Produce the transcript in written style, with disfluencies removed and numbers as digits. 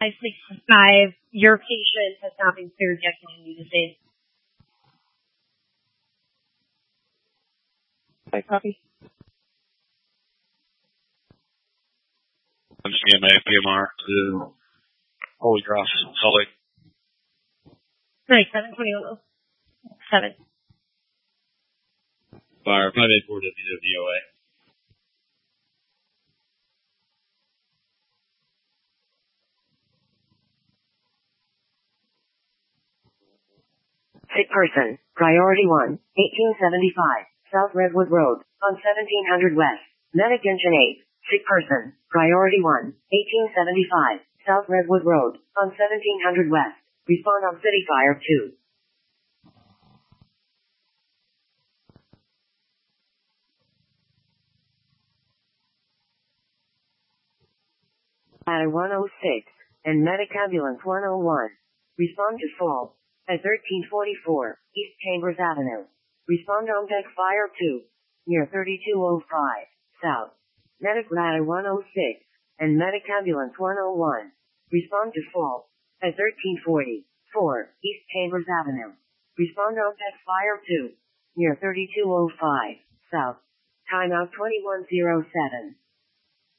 565. Your patient has not been cleared yet. Continue to stay. I copy. I'm CMA, PMR to Holy Cross, Salt Lake. Nice, 721. 7. Fire 584 to VOA. Sick person, priority 1, 1875, South Redwood Road, on 1700 West, Medication 8. Sick person, priority 1, 1875, South Redwood Road, on 1700 West, respond on City Fire 2. At 106, and Medic Ambulance 101, respond to fall. At 1344, East Chambers Avenue. Respond on Deck Fire 2, near 3205, South. Medic Ladder 106, and Medic Ambulance 101. Respond to fall. At 1344, East Chambers Avenue. Respond on Deck Fire 2, near 3205, South. Timeout 2107.